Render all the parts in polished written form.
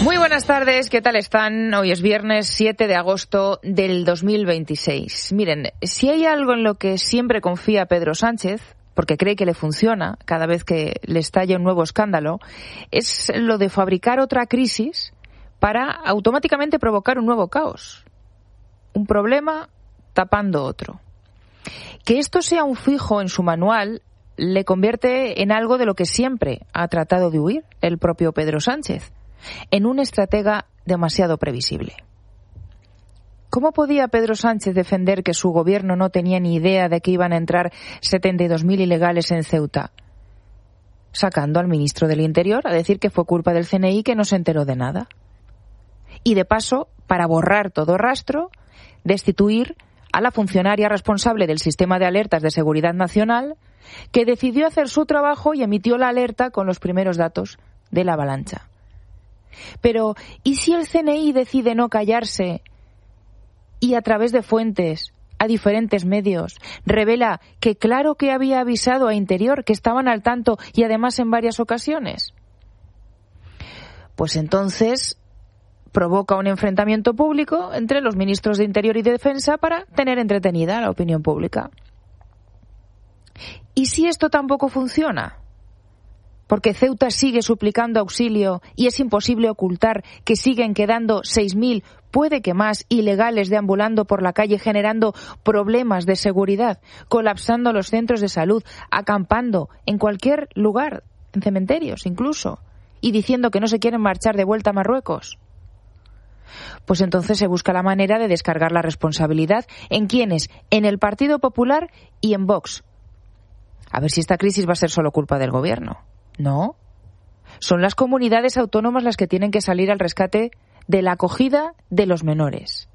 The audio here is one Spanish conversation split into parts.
Muy buenas tardes, ¿qué tal están? Hoy es viernes 7 de agosto del 2026. Miren, si hay algo en lo que siempre confía Pedro Sánchez, porque cree que le funciona cada vez que le estalla un nuevo escándalo, es lo de fabricar otra crisis para automáticamente provocar un nuevo caos. Un problema tapando otro. Que esto sea un fijo en su manual le convierte en algo de lo que siempre ha tratado de huir el propio Pedro Sánchez, en un estratega demasiado previsible. ¿Cómo podía Pedro Sánchez defender que su gobierno no tenía ni idea de que iban a entrar 72.000 ilegales en Ceuta? Sacando al ministro del Interior a decir que fue culpa del CNI, que no se enteró de nada. Y de paso, para borrar todo rastro, destituir a la funcionaria responsable del sistema de alertas de seguridad nacional, que decidió hacer su trabajo y emitió la alerta con los primeros datos de la avalancha. Pero, ¿y si el CNI decide no callarse y a través de fuentes, a diferentes medios, revela que claro que había avisado a Interior, que estaban al tanto y además en varias ocasiones? Pues entonces provoca un enfrentamiento público entre los ministros de Interior y de Defensa para tener entretenida a la opinión pública. ¿Y si esto tampoco funciona? Porque Ceuta sigue suplicando auxilio y es imposible ocultar que siguen quedando 6.000, puede que más, ilegales deambulando por la calle, generando problemas de seguridad, colapsando los centros de salud, acampando en cualquier lugar, en cementerios incluso, y diciendo que no se quieren marchar de vuelta a Marruecos. Pues entonces se busca la manera de descargar la responsabilidad en quienes, en el Partido Popular y en Vox. A ver si esta crisis va a ser solo culpa del gobierno. No. Son las comunidades autónomas las que tienen que salir al rescate de la acogida de los menores.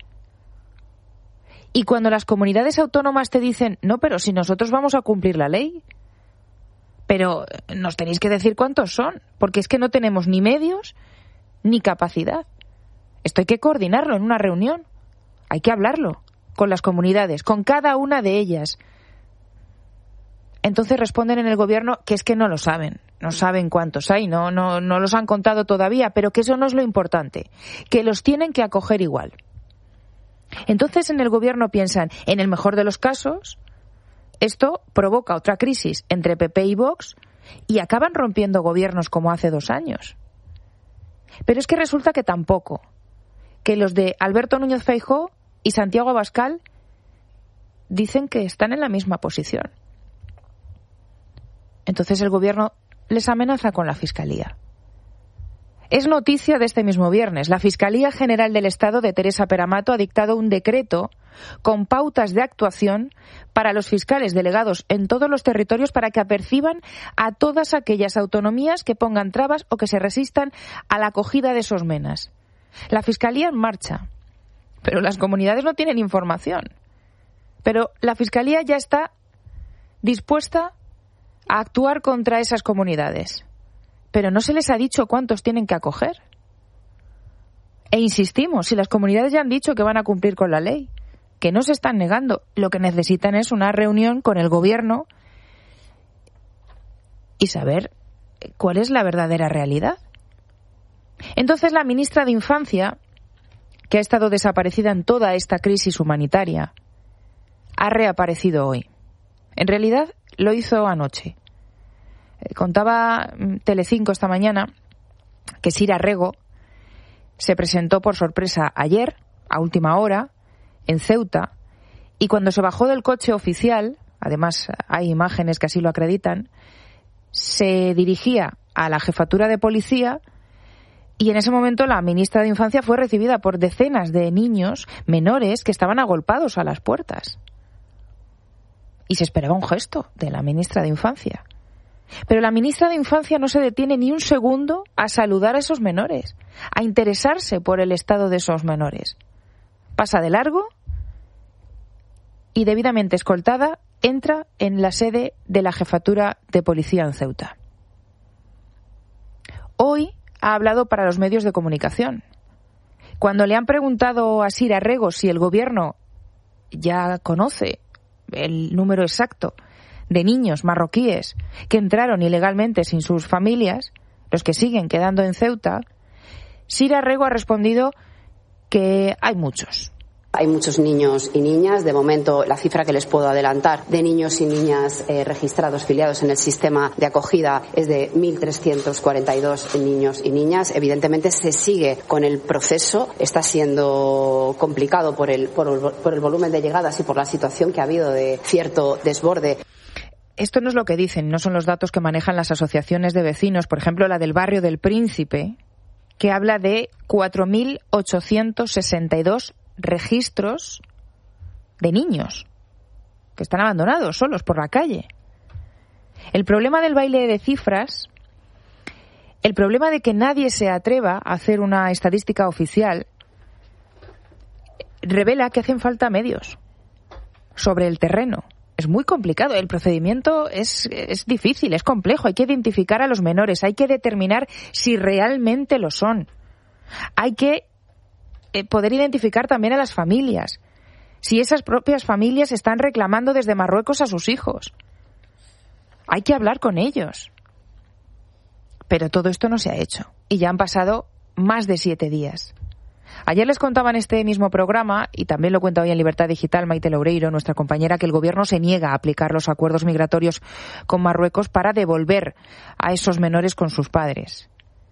Y cuando las comunidades autónomas te dicen, no, pero si nosotros vamos a cumplir la ley, pero nos tenéis que decir cuántos son, porque es que no tenemos ni medios ni capacidad. Esto hay que coordinarlo en una reunión. Hay que hablarlo con las comunidades, con cada una de ellas. Entonces responden en el gobierno que es que no lo saben, no saben cuántos hay, no los han contado todavía, pero que eso no es lo importante, que los tienen que acoger igual. Entonces en el gobierno piensan, en el mejor de los casos, esto provoca otra crisis entre PP y Vox y acaban rompiendo gobiernos como hace 2 años. Pero es que resulta que tampoco, que los de Alberto Núñez Feijóo y Santiago Abascal dicen que están en la misma posición. Entonces el gobierno les amenaza con la Fiscalía. Es noticia de este mismo viernes. La Fiscalía General del Estado de Teresa Peramato ha dictado un decreto con pautas de actuación para los fiscales delegados en todos los territorios para que aperciban a todas aquellas autonomías que pongan trabas o que se resistan a la acogida de esos menas. La Fiscalía en marcha, pero las comunidades no tienen información. Pero la Fiscalía ya está dispuesta a actuar contra esas comunidades. Pero no se les ha dicho cuántos tienen que acoger. E insistimos, si las comunidades ya han dicho que van a cumplir con la ley, que no se están negando, lo que necesitan es una reunión con el gobierno y saber cuál es la verdadera realidad. Entonces la ministra de Infancia, que ha estado desaparecida en toda esta crisis humanitaria, ha reaparecido hoy. En realidad lo hizo anoche. Contaba Telecinco esta mañana que Sira Rego se presentó por sorpresa ayer, a última hora, en Ceuta, y cuando se bajó del coche oficial, además hay imágenes que así lo acreditan, se dirigía a la jefatura de policía y en ese momento la ministra de Infancia fue recibida por decenas de niños menores que estaban agolpados a las puertas. Y se esperaba un gesto de la ministra de Infancia. Pero la ministra de Infancia no se detiene ni un segundo a saludar a esos menores, a interesarse por el estado de esos menores. Pasa de largo y, debidamente escoltada, entra en la sede de la jefatura de policía en Ceuta. Hoy ha hablado para los medios de comunicación. Cuando le han preguntado a Sira Rego si el gobierno ya conoce el número exacto de niños marroquíes que entraron ilegalmente sin sus familias, los que siguen quedando en Ceuta, Sira Rego ha respondido que hay muchos. Hay muchos niños y niñas. De momento, la cifra que les puedo adelantar de niños y niñas registrados, filiados en el sistema de acogida es de 1.342 niños y niñas. Evidentemente, se sigue con el proceso. Está siendo complicado por el volumen de llegadas y por la situación que ha habido de cierto desborde. Esto no es lo que dicen, no son los datos que manejan las asociaciones de vecinos. Por ejemplo, la del barrio del Príncipe, que habla de 4.862 registros de niños que están abandonados, solos por la calle. El problema del baile de cifras, el problema de que nadie se atreva a hacer una estadística oficial, revela que hacen falta medios sobre el terreno. Es muy complicado, el procedimiento es difícil, es complejo. Hay que identificar a los menores, hay que determinar si realmente lo son. Hay que poder identificar también a las familias, si esas propias familias están reclamando desde Marruecos a sus hijos. Hay que hablar con ellos. Pero todo esto no se ha hecho y ya han pasado más de 7 días. Ayer les contaba en este mismo programa, y también lo cuenta hoy en Libertad Digital Maite Loureiro, nuestra compañera, que el Gobierno se niega a aplicar los acuerdos migratorios con Marruecos para devolver a esos menores con sus padres.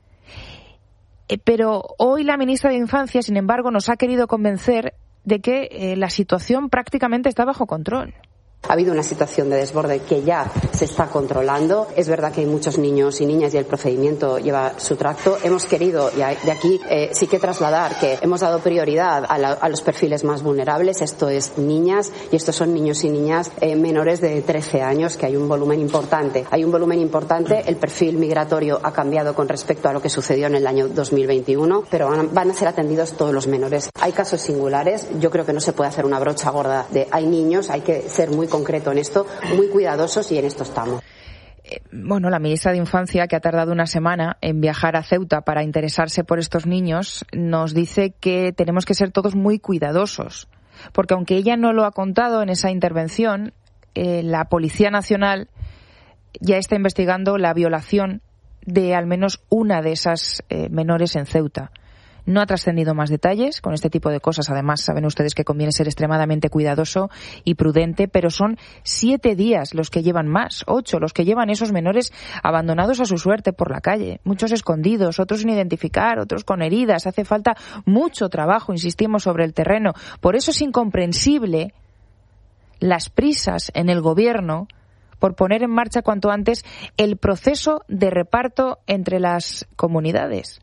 Pero hoy la ministra de Infancia, sin embargo, nos ha querido convencer de que la situación prácticamente está bajo control. Ha habido una situación de desborde que ya se está controlando. Es verdad que hay muchos niños y niñas y el procedimiento lleva su tracto. Hemos querido, y de aquí sí que trasladar que hemos dado prioridad a los perfiles más vulnerables. Esto es niñas y estos son niños y niñas menores de 13 años, que hay un volumen importante. Hay un volumen importante. El perfil migratorio ha cambiado con respecto a lo que sucedió en el año 2021, pero van a ser atendidos todos los menores. Hay casos singulares. Yo creo que no se puede hacer una brocha gorda de hay niños, hay que ser muy concreto en esto, muy cuidadosos, y en esto estamos. Bueno, la ministra de Infancia, que ha tardado una semana en viajar a Ceuta para interesarse por estos niños, nos dice que tenemos que ser todos muy cuidadosos, porque aunque ella no lo ha contado en esa intervención, la Policía Nacional ya está investigando la violación de al menos una de esas menores en Ceuta. No ha trascendido más detalles con este tipo de cosas. Además, saben ustedes que conviene ser extremadamente cuidadoso y prudente, pero son 7 días los que llevan más, 8 los que llevan esos menores abandonados a su suerte por la calle. Muchos escondidos, otros sin identificar, otros con heridas. Hace falta mucho trabajo, insistimos, sobre el terreno. Por eso es incomprensible las prisas en el Gobierno por poner en marcha cuanto antes el proceso de reparto entre las comunidades.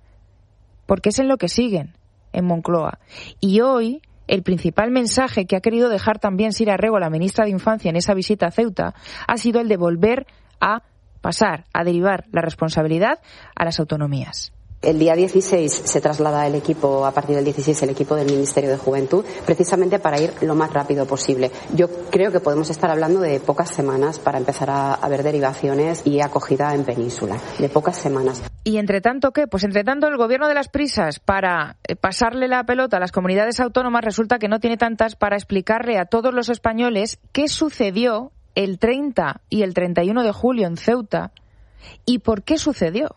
Porque es en lo que siguen en Moncloa. Y hoy el principal mensaje que ha querido dejar también Sira Rego, la ministra de Infancia, en esa visita a Ceuta, ha sido el de volver a pasar, a derivar la responsabilidad a las autonomías. El día 16 se traslada el equipo, a partir del 16, el equipo del Ministerio de Juventud, precisamente para ir lo más rápido posible. Yo creo que podemos estar hablando de pocas semanas para empezar a ver derivaciones y acogida en Península, de pocas semanas. ¿Y entre tanto qué? Pues entre tanto el Gobierno de las prisas para pasarle la pelota a las comunidades autónomas resulta que no tiene tantas para explicarle a todos los españoles qué sucedió el 30 y el 31 de julio en Ceuta y por qué sucedió.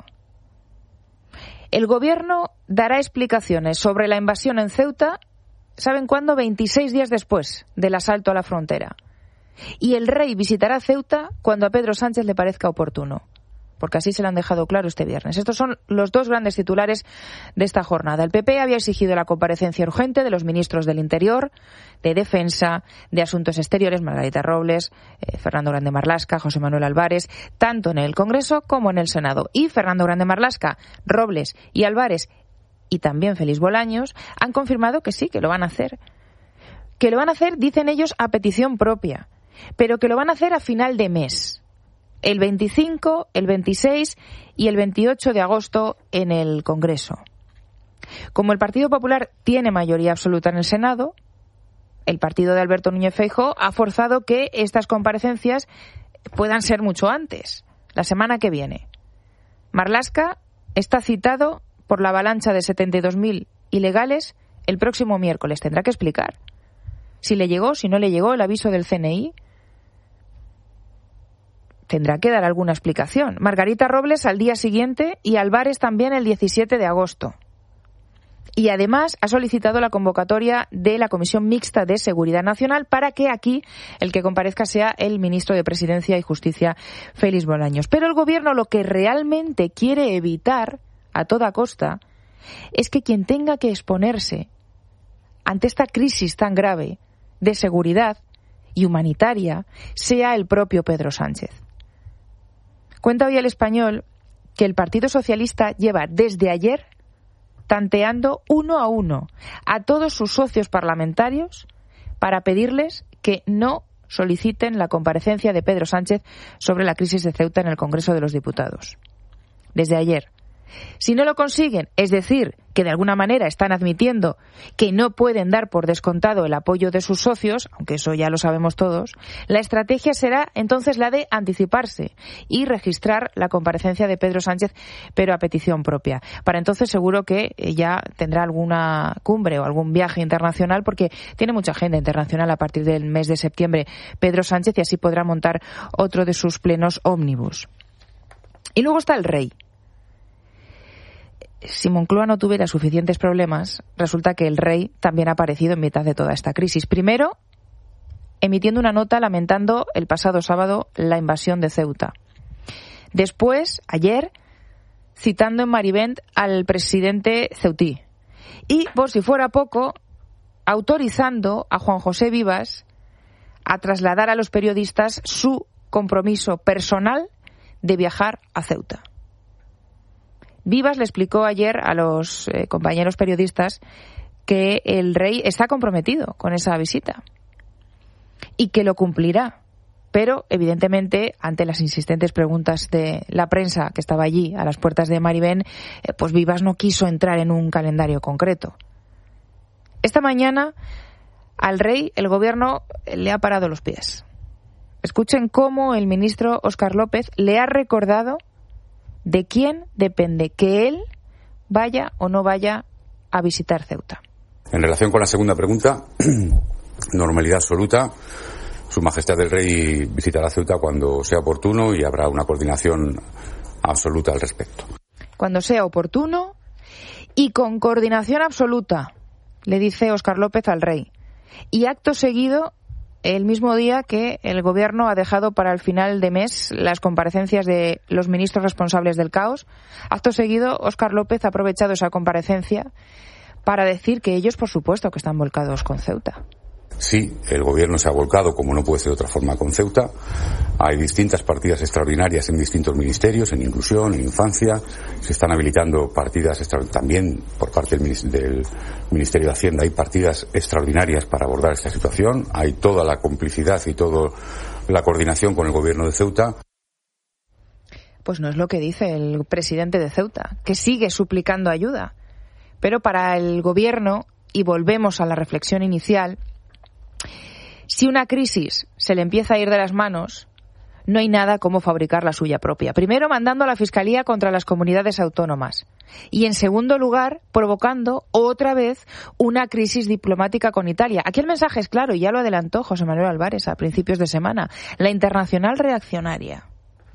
El Gobierno dará explicaciones sobre la invasión en Ceuta, ¿saben cuándo? 26 días después del asalto a la frontera. Y el rey visitará Ceuta cuando a Pedro Sánchez le parezca oportuno, porque así se lo han dejado claro este viernes. Estos son los dos grandes titulares de esta jornada. El PP había exigido la comparecencia urgente de los ministros del Interior, de Defensa, de Asuntos Exteriores, Margarita Robles, Fernando Grande Marlaska, José Manuel Álvarez, tanto en el Congreso como en el Senado. Y Fernando Grande Marlaska, Robles y Álvarez, y también Félix Bolaños, han confirmado que sí, que lo van a hacer. Que lo van a hacer, dicen ellos, a petición propia, pero que lo van a hacer a final de mes. El 25, el 26 y el 28 de agosto en el Congreso. Como el Partido Popular tiene mayoría absoluta en el Senado, el partido de Alberto Núñez Feijóo ha forzado que estas comparecencias puedan ser mucho antes, la semana que viene. Marlaska está citado por la avalancha de 72.000 ilegales el próximo miércoles. Tendrá que explicar si le llegó, si no le llegó el aviso del CNI. Tendrá que dar alguna explicación. Margarita Robles al día siguiente y Álvarez también el 17 de agosto. Y además ha solicitado la convocatoria de la Comisión Mixta de Seguridad Nacional para que aquí el que comparezca sea el ministro de Presidencia y Justicia, Félix Bolaños. Pero el Gobierno lo que realmente quiere evitar a toda costa es que quien tenga que exponerse ante esta crisis tan grave de seguridad y humanitaria sea el propio Pedro Sánchez. Cuenta hoy El Español que el Partido Socialista lleva desde ayer tanteando uno a uno a todos sus socios parlamentarios para pedirles que no soliciten la comparecencia de Pedro Sánchez sobre la crisis de Ceuta en el Congreso de los Diputados. Desde ayer. Si no lo consiguen, es decir, que de alguna manera están admitiendo que no pueden dar por descontado el apoyo de sus socios, aunque eso ya lo sabemos todos, la estrategia será entonces la de anticiparse y registrar la comparecencia de Pedro Sánchez, pero a petición propia. Para entonces seguro que ya tendrá alguna cumbre o algún viaje internacional, porque tiene mucha agenda internacional a partir del mes de septiembre Pedro Sánchez, y así podrá montar otro de sus plenos ómnibus. Y luego está el rey. Si Moncloa no tuviera suficientes problemas, resulta que el rey también ha aparecido en mitad de toda esta crisis. Primero, emitiendo una nota lamentando el pasado sábado la invasión de Ceuta. Después, ayer, citando en Marivent al presidente ceutí. Y, por si fuera poco, autorizando a Juan José Vivas a trasladar a los periodistas su compromiso personal de viajar a Ceuta. Vivas le explicó ayer a los compañeros periodistas que el rey está comprometido con esa visita y que lo cumplirá. Pero, evidentemente, ante las insistentes preguntas de la prensa que estaba allí a las puertas de Marivent, pues Vivas no quiso entrar en un calendario concreto. Esta mañana al rey el Gobierno le ha parado los pies. Escuchen cómo el ministro Óscar López le ha recordado de quién depende que él vaya o no vaya a visitar Ceuta. En relación con la segunda pregunta, normalidad absoluta. Su Majestad el Rey visitará Ceuta cuando sea oportuno y habrá una coordinación absoluta al respecto. Cuando sea oportuno y con coordinación absoluta, le dice Óscar López al rey. Y acto seguido, el mismo día que el Gobierno ha dejado para el final de mes las comparecencias de los ministros responsables del caos, acto seguido, Óscar López ha aprovechado esa comparecencia para decir que ellos, por supuesto, que están volcados con Ceuta. Sí, el Gobierno se ha volcado, como no puede ser de otra forma, con Ceuta. Hay distintas partidas extraordinarias en distintos ministerios, en inclusión, en infancia. Se están habilitando partidas también por parte del Ministerio de Hacienda. Hay partidas extraordinarias para abordar esta situación. Hay toda la complicidad y toda la coordinación con el Gobierno de Ceuta. Pues no es lo que dice el presidente de Ceuta, que sigue suplicando ayuda. Pero para el Gobierno, y volvemos a la reflexión inicial, si una crisis se le empieza a ir de las manos, no hay nada como fabricar la suya propia. Primero, mandando a la Fiscalía contra las comunidades autónomas. Y, en segundo lugar, provocando otra vez una crisis diplomática con Italia. Aquí el mensaje es claro, y ya lo adelantó José Manuel Álvarez a principios de semana. La internacional reaccionaria.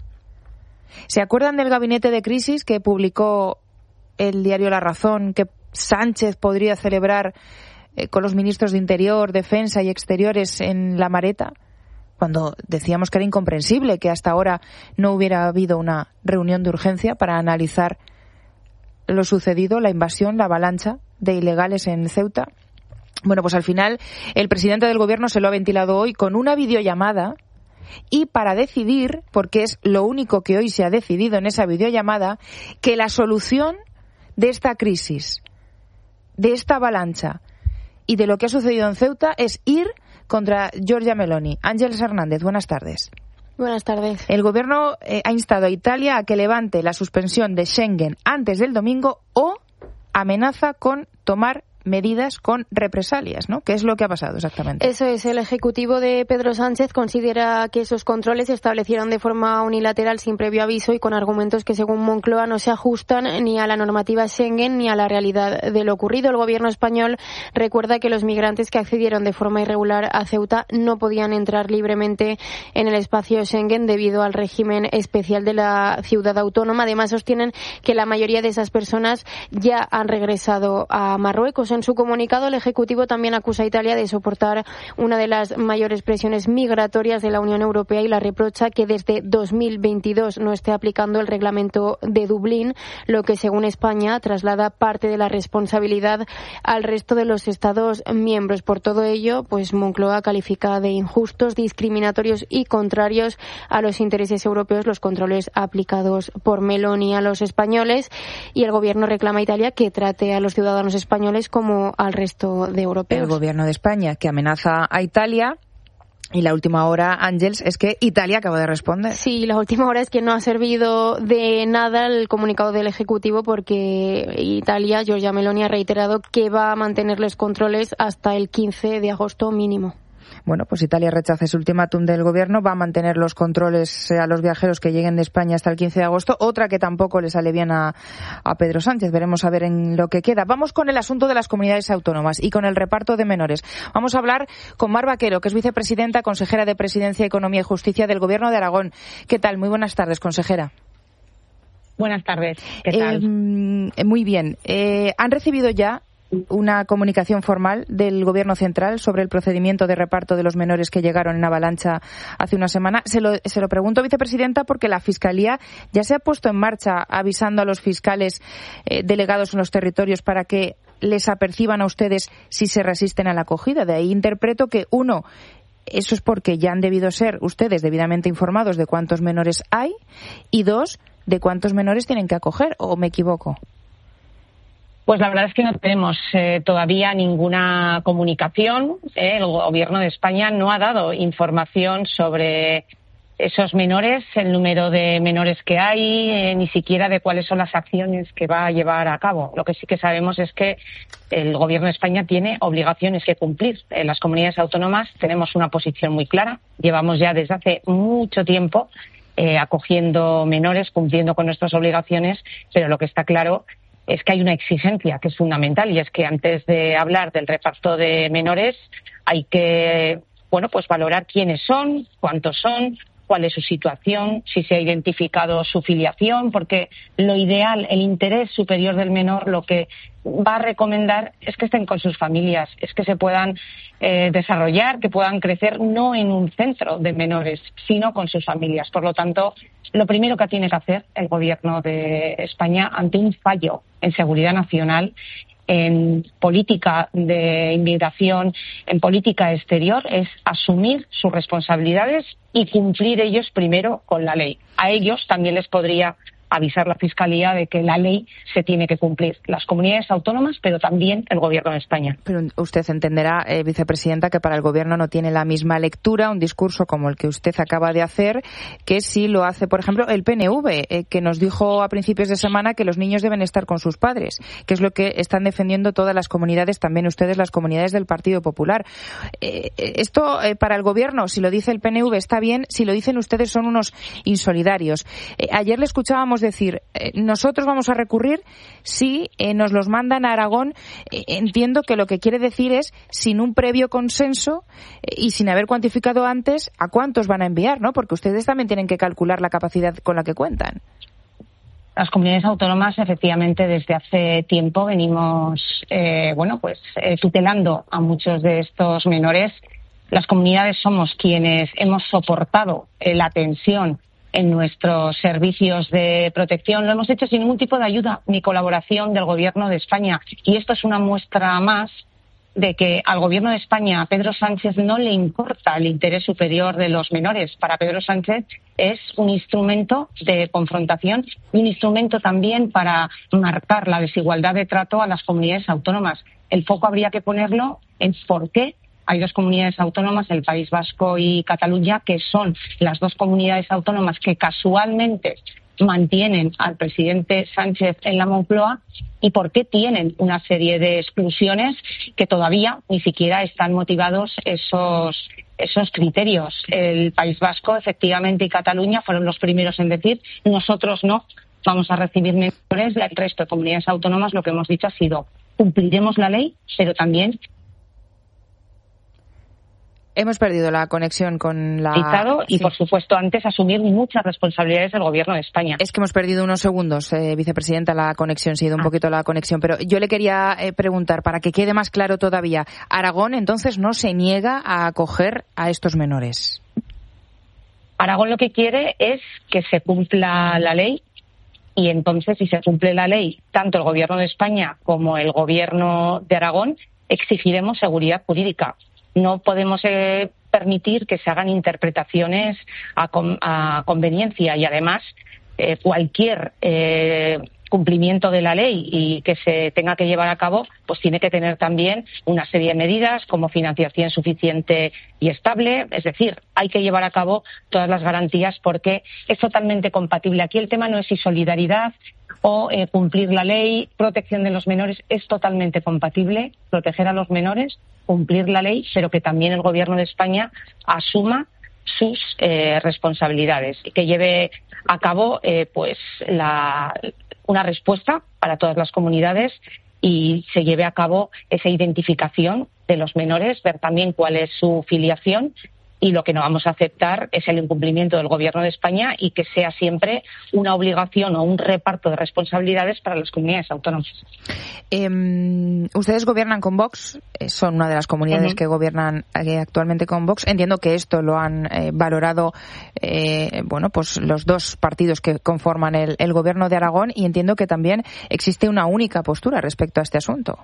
¿Se acuerdan del gabinete de crisis que publicó el diario La Razón, que Sánchez podría celebrar con los ministros de Interior, Defensa y Exteriores en La Mareta, cuando decíamos que era incomprensible que hasta ahora no hubiera habido una reunión de urgencia para analizar lo sucedido, la invasión, la avalancha de ilegales en Ceuta? Bueno, pues al final el presidente del Gobierno se lo ha ventilado hoy con una videollamada, y para decidir, porque es lo único que hoy se ha decidido en esa videollamada, que la solución de esta crisis, de esta avalancha y de lo que ha sucedido en Ceuta es ir contra Giorgia Meloni. Ángeles Hernández, buenas tardes. Buenas tardes. El Gobierno ha instado a Italia a que levante la suspensión de Schengen antes del domingo o amenaza con tomar medidas con represalias, ¿no? ¿Qué es lo que ha pasado exactamente? Eso es, el Ejecutivo de Pedro Sánchez considera que esos controles se establecieron de forma unilateral sin previo aviso y con argumentos que, según Moncloa, no se ajustan ni a la normativa Schengen ni a la realidad de lo ocurrido. El gobierno español recuerda que los migrantes que accedieron de forma irregular a Ceuta no podían entrar libremente en el espacio Schengen debido al régimen especial de la ciudad autónoma. Además, sostienen que la mayoría de esas personas ya han regresado a Marruecos. En su comunicado, el Ejecutivo también acusa a Italia de soportar una de las mayores presiones migratorias de la Unión Europea y la reprocha que desde 2022 no esté aplicando el reglamento de Dublín, lo que, según España, traslada parte de la responsabilidad al resto de los Estados miembros. Por todo ello, pues Moncloa califica de injustos, discriminatorios y contrarios a los intereses europeos los controles aplicados por Meloni a los españoles, y el gobierno reclama a Italia que trate a los ciudadanos españoles como al resto de europeos. El gobierno de España que amenaza a Italia. Y la última hora, Ángels, es que Italia acaba de responder. Sí, la última hora es que no ha servido de nada el comunicado del Ejecutivo porque Italia, Giorgia Meloni, ha reiterado que va a mantener los controles hasta el 15 de agosto mínimo. Bueno, pues Italia rechaza ese ultimátum del gobierno, va a mantener los controles a los viajeros que lleguen de España hasta el 15 de agosto, otra que tampoco le sale bien a Pedro Sánchez. Veremos a ver en lo que queda. Vamos con el asunto de las comunidades autónomas y con el reparto de menores. Vamos a hablar con Mar Vaquero, que es vicepresidenta, consejera de Presidencia, Economía y Justicia del Gobierno de Aragón. ¿Qué tal? Muy buenas tardes, consejera. Buenas tardes. ¿Qué tal? Muy bien. ¿Han recibido ya una comunicación formal del Gobierno central sobre el procedimiento de reparto de los menores que llegaron en avalancha hace una semana? Se lo pregunto, vicepresidenta, porque la Fiscalía ya se ha puesto en marcha avisando a los fiscales delegados en los territorios para que les aperciban a ustedes si se resisten a la acogida. De ahí interpreto que, uno, eso es porque ya han debido ser ustedes debidamente informados de cuántos menores hay, y dos, de cuántos menores tienen que acoger, ¿o me equivoco? Pues la verdad es que no tenemos todavía ninguna comunicación. El Gobierno de España no ha dado información sobre esos menores, el número de menores que hay, ni siquiera de cuáles son las acciones que va a llevar a cabo. Lo que sí que sabemos es que el Gobierno de España tiene obligaciones que cumplir. En las comunidades autónomas tenemos una posición muy clara. Llevamos ya desde hace mucho tiempo acogiendo menores, cumpliendo con nuestras obligaciones, pero lo que está claro es que hay una exigencia que es fundamental, y es que antes de hablar del reparto de menores hay que, pues valorar quiénes son, cuántos son, cuál es su situación, si se ha identificado su filiación, porque lo ideal, el interés superior del menor, lo que va a recomendar es que estén con sus familias, es que se puedan desarrollar, que puedan crecer no en un centro de menores, sino con sus familias. Por lo tanto, lo primero que tiene que hacer el Gobierno de España ante un fallo en seguridad nacional, en política de inmigración, en política exterior, es asumir sus responsabilidades y cumplir ellos primero con la ley. A ellos también les podría avisar la Fiscalía de que la ley se tiene que cumplir. Las comunidades autónomas, pero también el Gobierno de España. Pero usted entenderá, vicepresidenta, que para el Gobierno no tiene la misma lectura un discurso como el que usted acaba de hacer que si lo hace, por ejemplo, el PNV, que nos dijo a principios de semana que los niños deben estar con sus padres, que es lo que están defendiendo todas las comunidades, también ustedes, las comunidades del Partido Popular. Esto para el Gobierno, si lo dice el PNV, está bien; si lo dicen ustedes, son unos insolidarios. Ayer le escuchábamos decir, nosotros vamos a recurrir si nos los mandan a Aragón. Entiendo que lo que quiere decir es sin un previo consenso y sin haber cuantificado antes a cuántos van a enviar, ¿no? Porque ustedes también tienen que calcular la capacidad con la que cuentan. Las comunidades autónomas, efectivamente, desde hace tiempo venimos tutelando a muchos de estos menores. Las comunidades somos quienes hemos soportado la tensión en nuestros servicios de protección. Lo hemos hecho sin ningún tipo de ayuda ni colaboración del Gobierno de España. Y esto es una muestra más de que al Gobierno de España, a Pedro Sánchez, no le importa el interés superior de los menores. Para Pedro Sánchez es un instrumento de confrontación y un instrumento también para marcar la desigualdad de trato a las comunidades autónomas. El foco habría que ponerlo en por qué hay dos comunidades autónomas, el País Vasco y Cataluña, que son las dos comunidades autónomas que casualmente mantienen al presidente Sánchez en la Moncloa y por qué tienen una serie de exclusiones que todavía ni siquiera están motivados esos criterios. El País Vasco, efectivamente, y Cataluña fueron los primeros en decir nosotros no vamos a recibir menores. El resto de comunidades autónomas lo que hemos dicho ha sido cumpliremos la ley, pero también hemos perdido la conexión con la... Y, sí, por supuesto, antes asumir muchas responsabilidades del Gobierno de España. Es que hemos perdido unos segundos, vicepresidenta, la conexión, se ha ido un poquito la conexión. Pero yo le quería preguntar, para que quede más claro todavía, Aragón, entonces, no se niega a acoger a estos menores. Aragón lo que quiere es que se cumpla la ley y entonces, si se cumple la ley, tanto el Gobierno de España como el Gobierno de Aragón exigiremos seguridad jurídica. No podemos permitir que se hagan interpretaciones a conveniencia y además cualquier cumplimiento de la ley y que se tenga que llevar a cabo, pues tiene que tener también una serie de medidas como financiación suficiente y estable. Es decir, hay que llevar a cabo todas las garantías porque es totalmente compatible. Aquí el tema no es si solidaridad o cumplir la ley, protección de los menores, es totalmente compatible proteger a los menores, cumplir la ley, pero que también el Gobierno de España asuma sus responsabilidades y que lleve a cabo una respuesta para todas las comunidades y se lleve a cabo esa identificación de los menores, ver también cuál es su filiación. Y lo que no vamos a aceptar es el incumplimiento del Gobierno de España y que sea siempre una obligación o un reparto de responsabilidades para las comunidades autónomas. Ustedes gobiernan con Vox, son una de las comunidades que gobiernan actualmente con Vox. Entiendo que esto lo han valorado pues los dos partidos que conforman el Gobierno de Aragón y entiendo que también existe una única postura respecto a este asunto.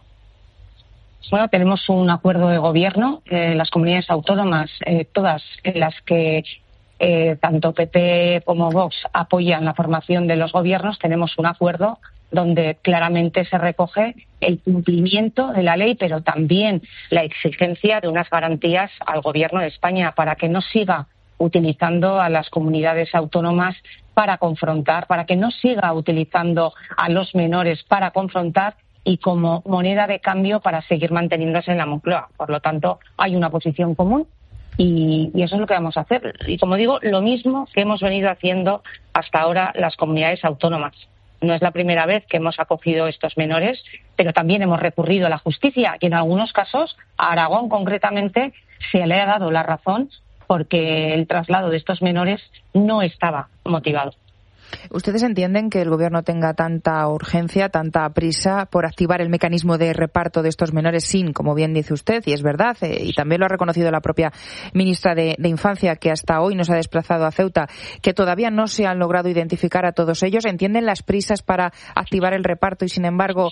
Bueno, tenemos un acuerdo de gobierno, las comunidades autónomas, todas las que tanto PP como Vox apoyan la formación de los gobiernos, tenemos un acuerdo donde claramente se recoge el cumplimiento de la ley, pero también la exigencia de unas garantías al Gobierno de España para que no siga utilizando a las comunidades autónomas para confrontar, para que no siga utilizando a los menores para confrontar y como moneda de cambio para seguir manteniéndose en la Moncloa. Por lo tanto, hay una posición común y eso es lo que vamos a hacer. Y como digo, lo mismo que hemos venido haciendo hasta ahora las comunidades autónomas. No es la primera vez que hemos acogido estos menores, pero también hemos recurrido a la justicia y en algunos casos, a Aragón concretamente, se le ha dado la razón porque el traslado de estos menores no estaba motivado. ¿Ustedes entienden que el Gobierno tenga tanta urgencia, tanta prisa por activar el mecanismo de reparto de estos menores sin, como bien dice usted, y es verdad, y también lo ha reconocido la propia ministra de Infancia, que hasta hoy nos ha desplazado a Ceuta, que todavía no se han logrado identificar a todos ellos? ¿Entienden las prisas para activar el reparto y, sin embargo,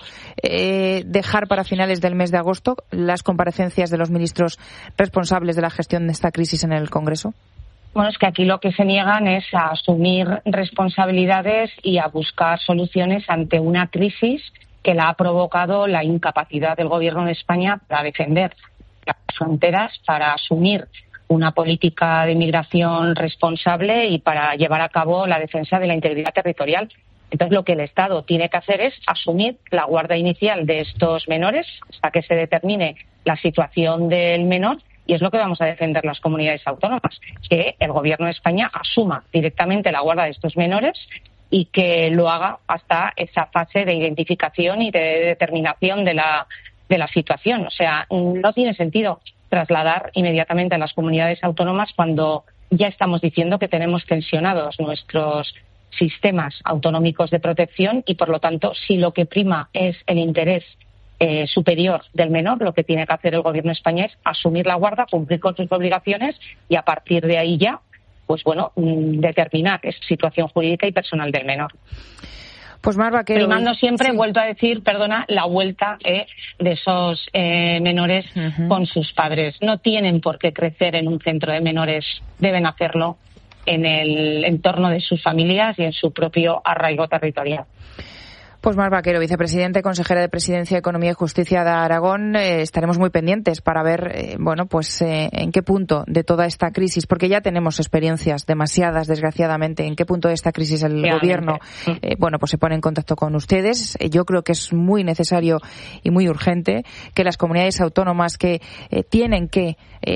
dejar para finales del mes de agosto las comparecencias de los ministros responsables de la gestión de esta crisis en el Congreso? Bueno, es que aquí lo que se niegan es a asumir responsabilidades y a buscar soluciones ante una crisis que la ha provocado la incapacidad del Gobierno de España para defender las fronteras, para asumir una política de inmigración responsable y para llevar a cabo la defensa de la integridad territorial. Entonces, lo que el Estado tiene que hacer es asumir la guarda inicial de estos menores hasta que se determine la situación del menor. Y es lo que vamos a defender las comunidades autónomas, que el Gobierno de España asuma directamente la guarda de estos menores y que lo haga hasta esa fase de identificación y de determinación de la situación. O sea, no tiene sentido trasladar inmediatamente a las comunidades autónomas cuando ya estamos diciendo que tenemos tensionados nuestros sistemas autonómicos de protección y, por lo tanto, si lo que prima es el interés superior del menor, lo que tiene que hacer el Gobierno de España es asumir la guarda, cumplir con sus obligaciones y a partir de ahí ya, pues bueno, determinar esa situación jurídica y personal del menor. Pues Mar Vaquero, primando siempre, sí. Vuelto a decir, la vuelta de esos menores con sus padres. No tienen por qué crecer en un centro de menores, deben hacerlo en el entorno de sus familias y en su propio arraigo territorial. Pues Mar Vaquero, vicepresidente, consejera de Presidencia, Economía y Justicia de Aragón, estaremos muy pendientes para ver, en qué punto de toda esta crisis, porque ya tenemos experiencias demasiadas, desgraciadamente, en qué punto de esta crisis el Gobierno, se pone en contacto con ustedes. Yo creo que es muy necesario y muy urgente que las comunidades autónomas que tienen que,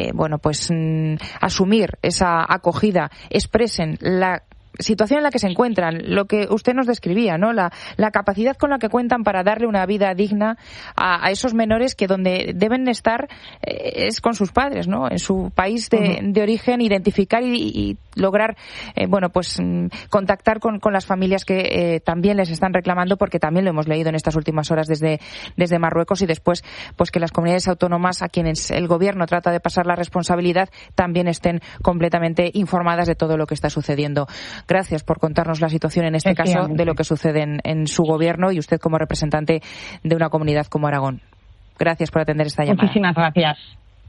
asumir esa acogida, expresen la situación en la que se encuentran, lo que usted nos describía, ¿no? La capacidad con la que cuentan para darle una vida digna a esos menores que donde deben estar es con sus padres, ¿no? En su país de origen, identificar y lograr, contactar con las familias que también les están reclamando, porque también lo hemos leído en estas últimas horas desde Marruecos, y después, pues que las comunidades autónomas a quienes el Gobierno trata de pasar la responsabilidad también estén completamente informadas de todo lo que está sucediendo. Gracias por contarnos la situación en este caso de lo que sucede en su Gobierno y usted como representante de una comunidad como Aragón. Gracias por atender esta llamada. Muchísimas gracias.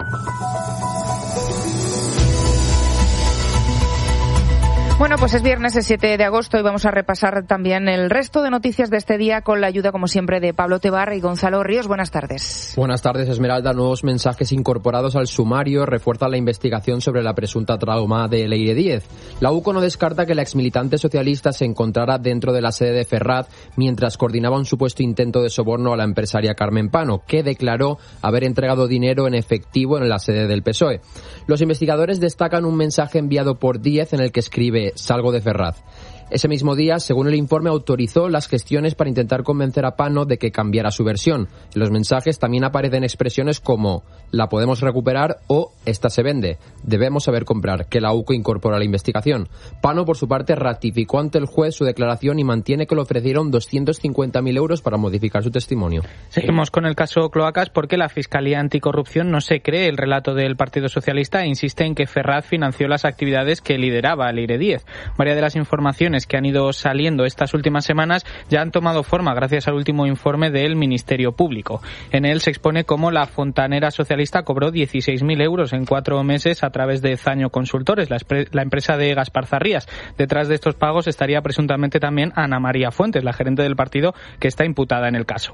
Bueno, pues es viernes, el 7 de agosto, y vamos a repasar también el resto de noticias de este día con la ayuda, como siempre, de Pablo Tebar y Gonzalo Ríos. Buenas tardes. Buenas tardes, Esmeralda. Nuevos mensajes incorporados al sumario refuerzan la investigación sobre la presunta trauma de Leire Díez. La UCO no descarta que la exmilitante socialista se encontrara dentro de la sede de Ferraz mientras coordinaba un supuesto intento de soborno a la empresaria Carmen Pano, que declaró haber entregado dinero en efectivo en la sede del PSOE. Los investigadores destacan un mensaje enviado por Díez en el que escribe: "Salgo de Ferraz". Ese mismo día, según el informe, autorizó las gestiones para intentar convencer a Pano de que cambiara su versión. En los mensajes también aparecen expresiones como "la podemos recuperar" o "esta se vende, debemos saber comprar", que la UCO incorpora a la investigación. Pano, por su parte, ratificó ante el juez su declaración y mantiene que le ofrecieron 250.000 euros para modificar su testimonio. Seguimos con el caso Cloacas, porque la Fiscalía Anticorrupción no se cree el relato del Partido Socialista e insiste en que Ferraz financió las actividades que lideraba Leire Díez. Varias de las informaciones que han ido saliendo estas últimas semanas ya han tomado forma gracias al último informe del Ministerio Público. En él se expone cómo la fontanera socialista cobró 16.000 euros en 4 meses a través de Zaño Consultores, la empresa de Gaspar Zarrías. Detrás de estos pagos estaría presuntamente también Ana María Fuentes, la gerente del partido, que está imputada en el caso.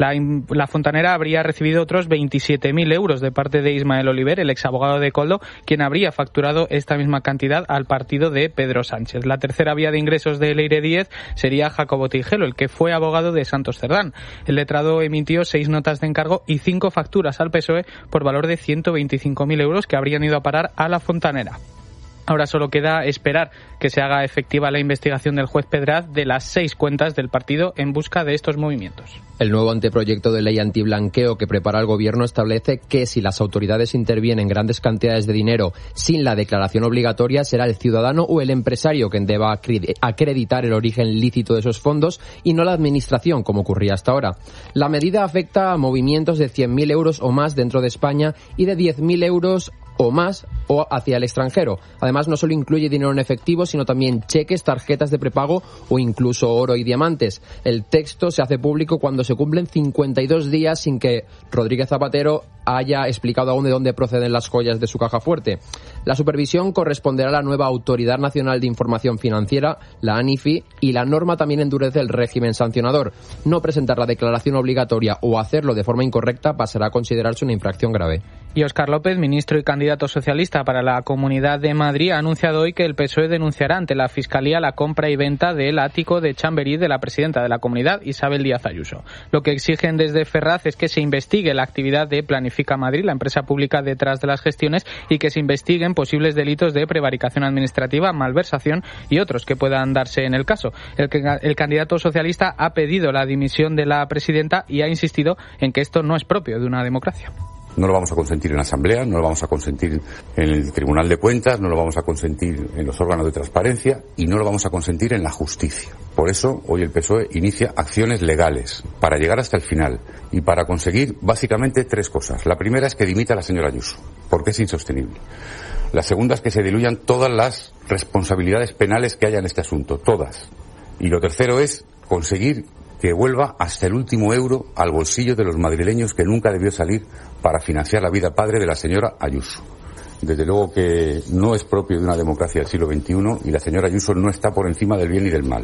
La fontanera habría recibido otros 27.000 euros de parte de Ismael Oliver, el exabogado de Koldo, quien habría facturado esta misma cantidad al partido de Pedro Sánchez. La tercera vía de ingresos de Leire Díez sería Jacobo Tijelo, el que fue abogado de Santos Cerdán. El letrado emitió 6 notas de encargo y 5 facturas al PSOE por valor de 125.000 euros que habrían ido a parar a la fontanera. Ahora solo queda esperar que se haga efectiva la investigación del juez Pedraz de las 6 cuentas del partido en busca de estos movimientos. El nuevo anteproyecto de ley antiblanqueo que prepara el Gobierno establece que si las autoridades intervienen grandes cantidades de dinero sin la declaración obligatoria, será el ciudadano o el empresario quien deba acreditar el origen lícito de esos fondos y no la administración, como ocurría hasta ahora. La medida afecta a movimientos de 100.000 euros o más dentro de España y de 10.000 euros o más o hacia el extranjero. Además, no solo incluye dinero en efectivo, sino también cheques, tarjetas de prepago o incluso oro y diamantes. El texto se hace público cuando se cumplen 52 días sin que Rodríguez Zapatero haya explicado aún de dónde proceden las joyas de su caja fuerte. La supervisión corresponderá a la nueva Autoridad Nacional de Información Financiera, la ANIFI, y la norma también endurece el régimen sancionador. No presentar la declaración obligatoria o hacerlo de forma incorrecta pasará a considerarse una infracción grave. Y Óscar López, ministro y candidato socialista para la Comunidad de Madrid, ha anunciado hoy que el PSOE denunciará ante la Fiscalía la compra y venta del ático de Chamberí de la presidenta de la Comunidad, Isabel Díaz Ayuso. Lo que exigen desde Ferraz es que se investigue la actividad de Planifica Madrid, la empresa pública detrás de las gestiones, y que se investiguen posibles delitos de prevaricación administrativa, malversación y otros que puedan darse en el caso. El candidato socialista ha pedido la dimisión de la presidenta y ha insistido en que esto no es propio de una democracia. No lo vamos a consentir en la Asamblea, no lo vamos a consentir en el Tribunal de Cuentas, no lo vamos a consentir en los órganos de transparencia y no lo vamos a consentir en la justicia. Por eso, hoy el PSOE inicia acciones legales para llegar hasta el final y para conseguir básicamente 3 cosas. La primera es que dimita a la señora Ayuso, porque es insostenible. La segunda es que se diluyan todas las responsabilidades penales que haya en este asunto, todas. Y lo tercero es conseguir que vuelva hasta el último euro al bolsillo de los madrileños que nunca debió salir para financiar la vida padre de la señora Ayuso. Desde luego que no es propio de una democracia del siglo XXI y la señora Ayuso no está por encima del bien y del mal.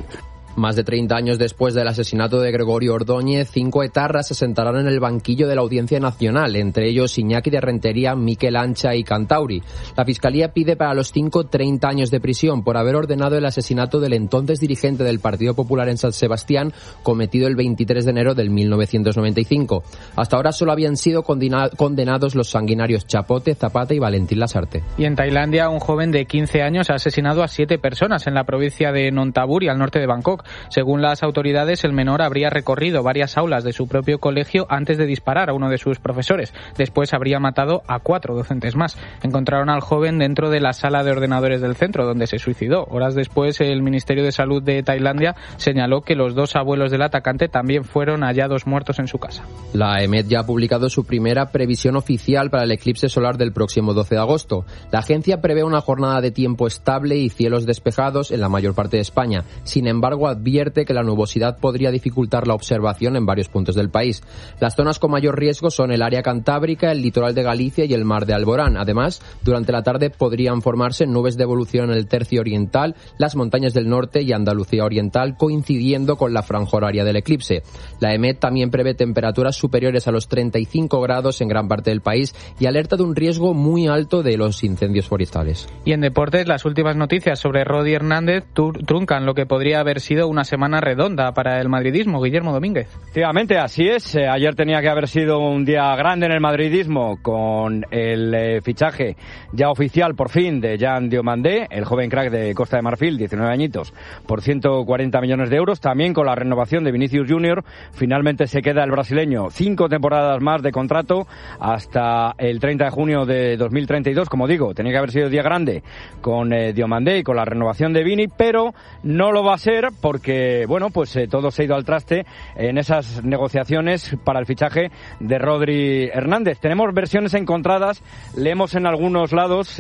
Más de 30 años después del asesinato de Gregorio Ordóñez, 5 etarras se sentarán en el banquillo de la Audiencia Nacional, entre ellos Iñaki de Rentería, Miquel Ancha y Cantauri. La Fiscalía pide para los 5 30 años de prisión por haber ordenado el asesinato del entonces dirigente del Partido Popular en San Sebastián, cometido el 23 de enero del 1995. Hasta ahora solo habían sido condenados los sanguinarios Chapote, Zapata y Valentín Lasarte. Y en Tailandia, un joven de 15 años ha asesinado a 7 personas en la provincia de Nonthaburi, al norte de Bangkok. Según las autoridades, el menor habría recorrido varias aulas de su propio colegio antes de disparar a uno de sus profesores. Después habría matado a 4 docentes más. Encontraron al joven dentro de la sala de ordenadores del centro, donde se suicidó. Horas después, el Ministerio de Salud de Tailandia señaló que los 2 abuelos del atacante también fueron hallados muertos en su casa. La EMET ya ha publicado su primera previsión oficial para el eclipse solar del próximo 12 de agosto. La agencia prevé una jornada de tiempo estable y cielos despejados en la mayor parte de España. Sin embargo, advierte que la nubosidad podría dificultar la observación en varios puntos del país. Las zonas con mayor riesgo son el área cantábrica, el litoral de Galicia y el mar de Alborán. Además, durante la tarde podrían formarse nubes de evolución en el tercio oriental, las montañas del norte y Andalucía oriental, coincidiendo con la franja horaria del eclipse. La EMET también prevé temperaturas superiores a los 35 grados en gran parte del país y alerta de un riesgo muy alto de los incendios forestales. Y en deportes, las últimas noticias sobre Rodri Hernández truncan lo que podría haber sido una semana redonda para el madridismo. Guillermo Domínguez. Efectivamente, así es. Ayer tenía que haber sido un día grande en el madridismo con el fichaje ya oficial por fin de Jan Diomandé, el joven crack de Costa de Marfil, 19 añitos, por 140 millones de euros. También con la renovación de Vinicius Junior. Finalmente se queda el brasileño 5 temporadas más de contrato hasta el 30 de junio de 2032. Como digo, tenía que haber sido día grande con Diomandé y con la renovación de Vini, pero no lo va a ser porque, bueno, pues todo se ha ido al traste en esas negociaciones para el fichaje de Rodri Hernández. Tenemos versiones encontradas, leemos en algunos lados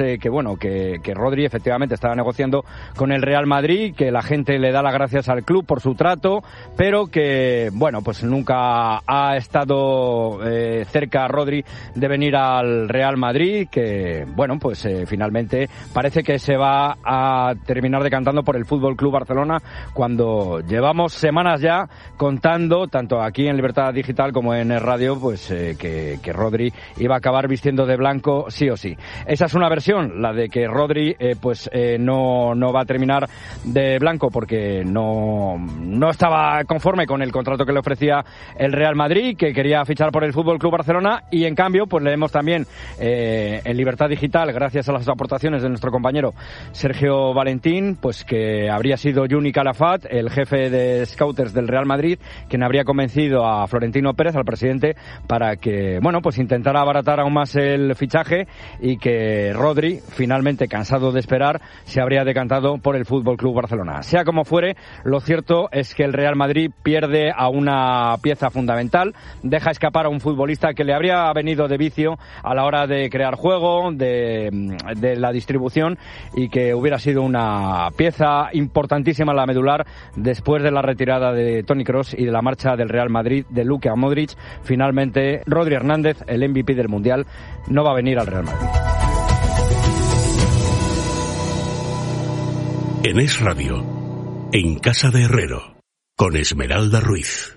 que Rodri efectivamente estaba negociando con el Real Madrid, que la gente le da las gracias al club por su trato, pero que, bueno, pues nunca ha estado cerca Rodri de venir al Real Madrid, que, bueno, pues finalmente parece que se va a terminar decantando por el Fútbol Club Barcelona, cuando llevamos semanas ya contando, tanto aquí en Libertad Digital como en el radio, pues que Rodri iba a acabar vistiendo de blanco sí o sí. Esa es una versión, la de que Rodri no va a terminar de blanco porque no estaba conforme con el contrato que le ofrecía el Real Madrid, que quería fichar por el Fútbol Club Barcelona, y en cambio pues leemos también en Libertad Digital, gracias a las aportaciones de nuestro compañero Sergio Valentín, pues que habría sido Juni Calafat, el jefe de scouters del Real Madrid, quien habría convencido a Florentino Pérez, al presidente, para que, bueno, pues intentara abaratar aún más el fichaje, y que Rodri, finalmente cansado de esperar, se habría decantado por el Fútbol Club Barcelona. Sea como fuere, lo cierto es que el Real Madrid pierde a una pieza fundamental, deja escapar a un futbolista que le habría venido de vicio a la hora de crear juego, de la distribución, y que hubiera sido una pieza importantísima, la medular, después de la retirada de Toni Kroos y de la marcha del Real Madrid de Luka Modric. Finalmente, Rodri Hernández, el MVP del Mundial, no va a venir al Real Madrid. En Es Radio, en Casa de Herrero, con Esmeralda Ruiz.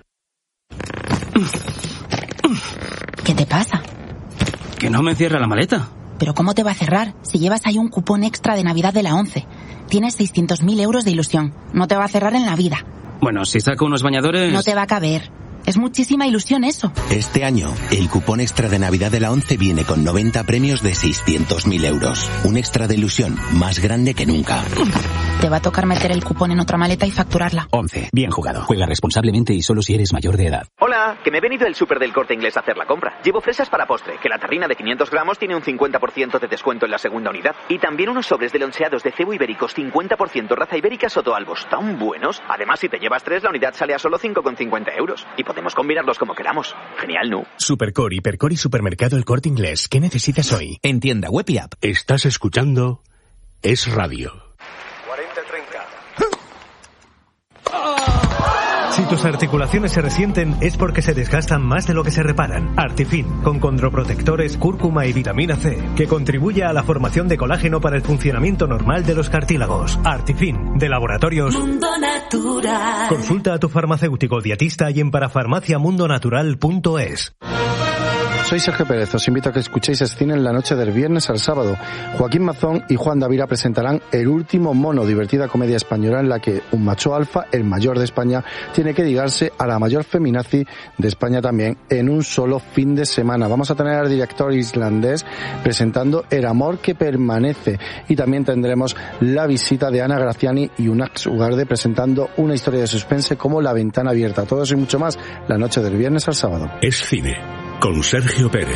¿Qué te pasa? Que no me cierra la maleta. ¿Pero cómo te va a cerrar si llevas ahí un cupón extra de Navidad de la ONCE? Tienes 600.000 euros de ilusión. No te va a cerrar en la vida. Bueno, si saco unos bañadores... No te va a caber. Es muchísima ilusión eso. Este año, el cupón extra de Navidad de la ONCE viene con 90 premios de 600.000 euros. Un extra de ilusión más grande que nunca. Te va a tocar meter el cupón en otra maleta y facturarla. 11. Bien jugado. Juega responsablemente y solo si eres mayor de edad. Hola, que me he venido del súper del Corte Inglés a hacer la compra. Llevo fresas para postre, que la terrina de 500 gramos tiene un 50% de descuento en la segunda unidad. Y también unos sobres de loncheados de cebo ibéricos 50% raza ibérica Sotoalbos, tan buenos. Además, si te llevas 3, la unidad sale a solo 5,50 euros. Y podemos combinarlos como queramos. Genial, ¿no? Supercor, Hipercor y Supermercado El Corte Inglés. ¿Qué necesitas hoy? En tienda web y app. Estás escuchando Es Radio. 40-30. Si tus articulaciones se resienten es porque se desgastan más de lo que se reparan. Artifin, con condroprotectores, cúrcuma y vitamina C, que contribuye a la formación de colágeno para el funcionamiento normal de los cartílagos. Artifin, de Laboratorios Mundo Natural. Consulta a tu farmacéutico dietista y en parafarmaciamundonatural.es. Soy Sergio Pérez, os invito a que escuchéis Escine en la noche del viernes al sábado. Joaquín Mazón y Juan Davira presentarán El último mono, divertida comedia española en la que un macho alfa, el mayor de España, tiene que ligarse a la mayor feminazi de España también en un solo fin de semana. Vamos a tener al director islandés presentando El amor que permanece y también tendremos la visita de Ana Graciani y Unax Ugarde presentando una historia de suspense como La ventana abierta. Todo eso y mucho más la noche del viernes al sábado. Escine con Sergio Pérez.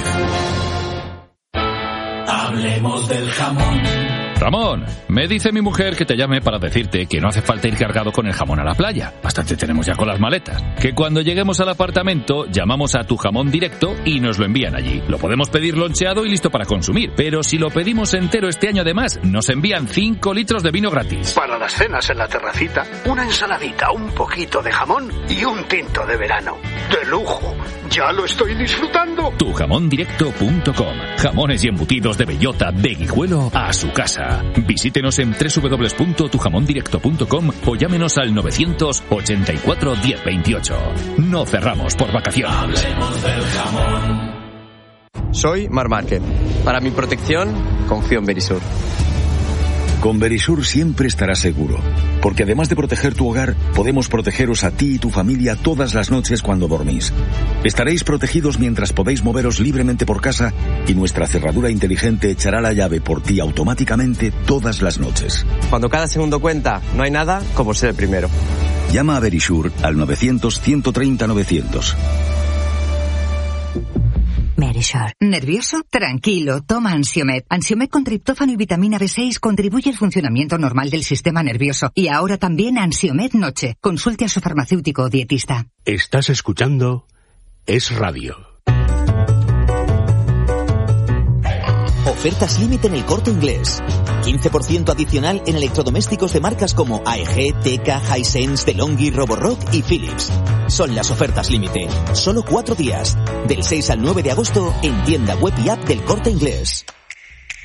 Hablemos del jamón. Ramón, me dice mi mujer que te llame para decirte que no hace falta ir cargado con el jamón a la playa. Bastante tenemos ya con las maletas. Que cuando lleguemos al apartamento llamamos a Tu Jamón Directo y nos lo envían allí. Lo podemos pedir loncheado y listo para consumir. Pero si lo pedimos entero este año además, nos envían 5 litros de vino gratis. Para las cenas en la terracita, una ensaladita, un poquito de jamón y un tinto de verano. ¡De lujo! ¡Ya lo estoy disfrutando! Tujamondirecto.com. Jamones y embutidos de bellota, de Guijuelo a su casa. Visítenos en www.tujamondirecto.com o llámenos al 984 1028. No cerramos por vacaciones. Hablemos del jamón. Soy Mar Márquez. Para mi protección, confío en Verisur. Con Verisur siempre estarás seguro, porque además de proteger tu hogar, podemos protegeros a ti y tu familia todas las noches cuando dormís. Estaréis protegidos mientras podéis moveros libremente por casa y nuestra cerradura inteligente echará la llave por ti automáticamente todas las noches. Cuando cada segundo cuenta, no hay nada como ser el primero. Llama a Verisur al 900-130-900. Verisur. ¿Nervioso? Tranquilo, toma Ansiomed. Ansiomed con triptófano y vitamina B6 contribuye al funcionamiento normal del sistema nervioso. Y ahora también Ansiomed Noche. Consulte a su farmacéutico o dietista. Estás escuchando Es Radio. Ofertas límite en El Corte Inglés. 15% adicional en electrodomésticos de marcas como AEG, Teka, Hisense, DeLonghi, Roborock y Philips. Son las ofertas límite. Solo 4 días. Del 6 al 9 de agosto en tienda web y app del Corte Inglés.